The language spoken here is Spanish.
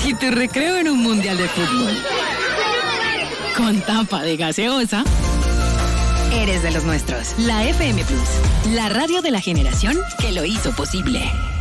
Y tu recreo en un mundial de fútbol. Con tapa de gaseosa. Eres de los nuestros. La FM Plus. La radio de la generación que lo hizo posible.